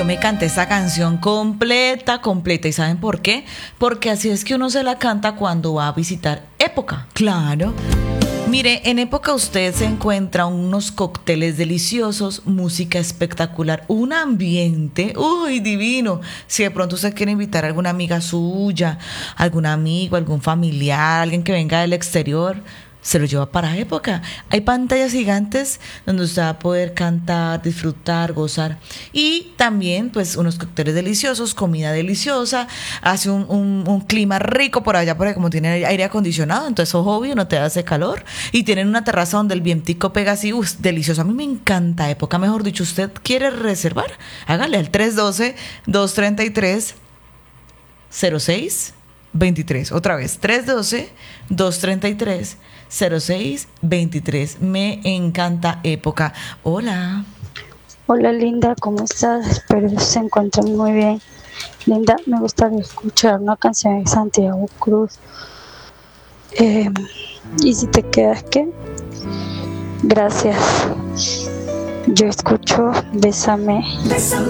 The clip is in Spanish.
me canté esa canción completa, completa. ¿Y saben por qué? Porque así es que uno se la canta cuando va a visitar Época. Claro. Mire, en Época usted se encuentra unos cócteles deliciosos, música espectacular, un ambiente, uy, divino. Si de pronto usted quiere invitar a alguna amiga suya, algún amigo, algún familiar, alguien que venga del exterior, se lo lleva para Época. Hay pantallas gigantes donde usted va a poder cantar, disfrutar, gozar. Y también, pues, unos cócteles deliciosos, comida deliciosa. Hace un clima rico por allá, porque como tiene aire acondicionado, entonces, obvio, no te hace calor. Y tienen una terraza donde el vientico pega así, delicioso. A mí me encanta Época. Mejor dicho, ¿usted quiere reservar? Hágale al 312-233-0623. Otra vez, 312-233-0623. Me encanta Época. Hola. Hola Linda, ¿cómo estás? Espero que se encuentren muy bien. Linda, me gustaría escuchar una canción de Santiago Cruz. Y si te quedas, ¿qué? Gracias. Yo escucho Bésame.